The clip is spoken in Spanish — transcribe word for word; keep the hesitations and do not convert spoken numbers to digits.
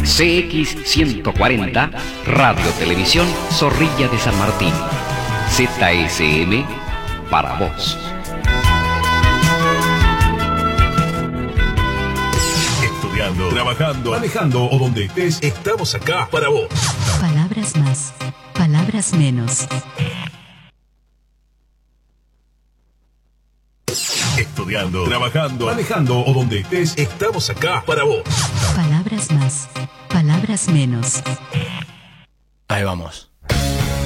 C X ciento cuarenta, Radio Televisión Zorrilla de San Martín. Z S M para vos. Estudiando, trabajando, manejando o donde estés, estamos acá para vos. Palabras más, palabras menos. Estudiando, trabajando, manejando o donde estés, estamos acá para vos. Palabras más, palabras menos. Ahí vamos.